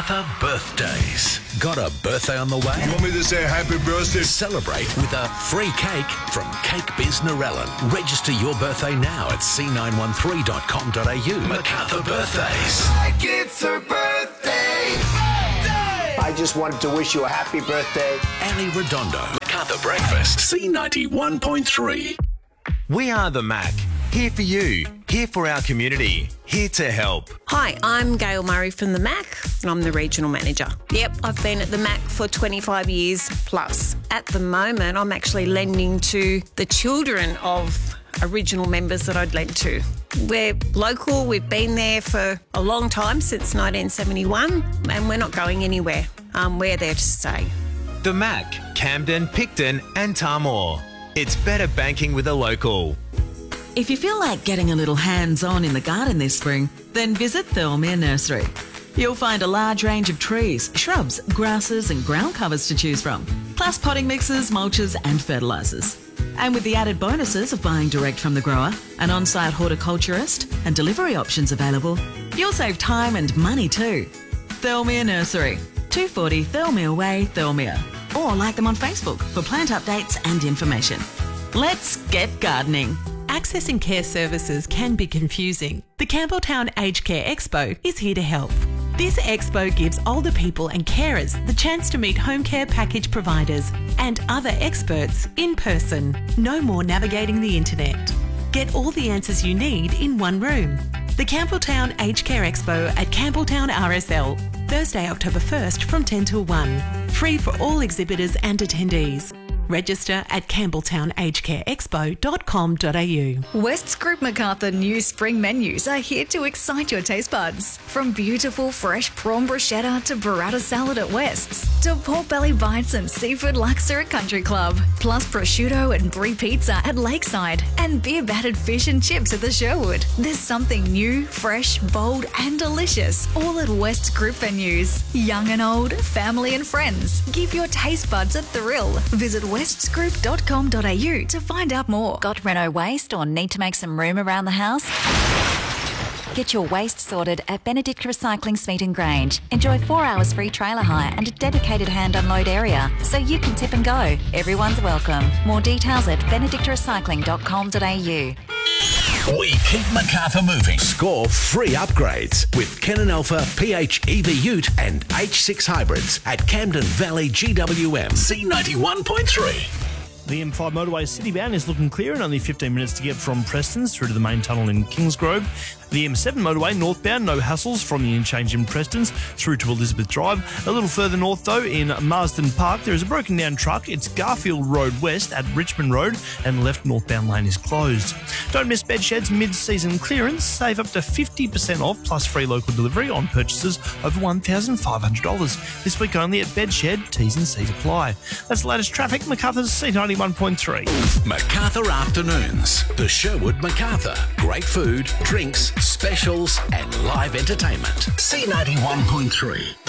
Macarthur birthdays. Got a birthday on the way? You want me to say happy birthday? Celebrate with a free cake from Cake Biz Narellan. Register your birthday now at c913.com.au. Macarthur birthdays. Like it's her birthday. I just wanted to wish you a happy birthday. Ali Redondo. Macarthur Breakfast. C91.3. We are the Mac. Here for you. Here for our community. Here to help. Hi, I'm Gail Murray from the MAC and I'm the Regional Manager. Yep, I've been at the MAC for 25 years plus. At the moment, I'm actually lending to the children of original members that I'd lent to. We're local, we've been there for a long time, since 1971, and we're not going anywhere. We're there to stay. The Mac, Camden, Picton and Tamor. It's better banking with a local. If you feel like getting a little hands-on in the garden this spring, then visit Thirlmere Nursery. You'll find a large range of trees, shrubs, grasses and ground covers to choose from, plus potting mixes, mulches and fertilisers. And with the added bonuses of buying direct from the grower, an on-site horticulturist and delivery options available, you'll save time and money too. Thirlmere Nursery, 240 Thirlmere Way, Thirlmere. Or like them on Facebook for plant updates and information. Let's get gardening. Accessing care services can be confusing. The Campbelltown Aged Care Expo is here to help. This expo gives older people and carers the chance to meet home care package providers and other experts in person. No more navigating the internet. Get all the answers you need in one room. The Campbelltown Aged Care Expo at Campbelltown RSL, Thursday, October 1st from 10 till 1. Free for all exhibitors and attendees. Register at campbelltownagedcareexpo.com.au. West's Group Macarthur new spring menus are here to excite your taste buds. From beautiful fresh prawn bruschetta to burrata salad at West's, to pork belly bites and seafood laksa at Country Club, plus prosciutto and brie pizza at Lakeside, and beer battered fish and chips at the Sherwood. There's something new, fresh, bold and delicious, all at West's Group venues. Young and old, family and friends, give your taste buds a thrill. Visit westsgroup.com.au to find out more. Got Renault waste or need to make some room around the house? Get your waste sorted at Benedict Recycling Smeaton Grange. Enjoy 4 hours free trailer hire and a dedicated hand unload area so you can tip and go. Everyone's welcome. More details at benedictrecycling.com.au. We keep Macarthur moving. Score free upgrades with Canon Alpha, PHEV Ute and H6 hybrids at Camden Valley GWM. C91.3. The M5 motorway citybound is looking clear in only 15 minutes to get from Prestons through to the main tunnel in Kingsgrove. The M7 motorway northbound, no hassles from the interchange in Prestons through to Elizabeth Drive. A little further north though, in Marsden Park, there is a broken down truck. It's Garfield Road West at Richmond Road and left northbound lane is closed. Don't miss Bedshed's mid-season clearance. Save up to 50% off plus free local delivery on purchases over $1,500. This week only at Bedshed. T's and C's apply. That's the latest traffic. Macarthur's C91.3. Macarthur Afternoons. The Sherwood Macarthur. Great food, drinks, specials and live entertainment. C91.3.